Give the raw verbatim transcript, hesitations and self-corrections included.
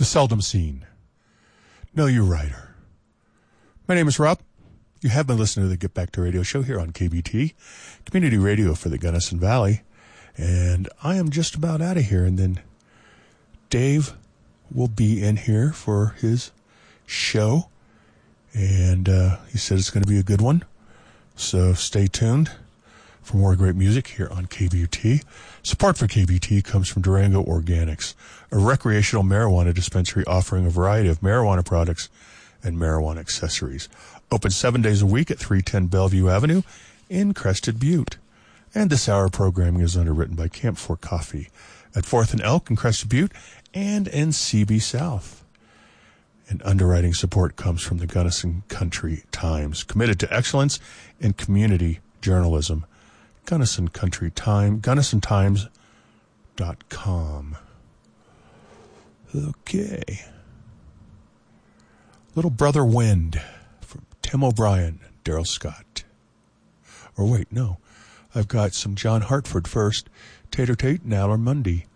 The seldom seen. Know your writer. My name is Rob. You have been listening to the Get Back to Radio show here on K B T, community radio for the Gunnison Valley. And I am just about out of here. And then Dave will be in here for his show. And uh, he said it's going to be a good one. So stay tuned for more great music here on K B T. Support for K B T comes from Durango Organics, a recreational marijuana dispensary offering a variety of marijuana products and marijuana accessories. Open seven days a week at three ten Bellevue Avenue in Crested Butte. And this hour programming is underwritten by Camp for Coffee at fourth and Elk in Crested Butte and in C B South. And underwriting support comes from the Gunnison Country Times, committed to excellence in community journalism. Gunnison Country Time, gunnison times dot com. Okay. Little Brother Wind from Tim O'Brien, Daryl Scott. Or wait, no. I've got some John Hartford first. Tater Tate and Aller Mundy.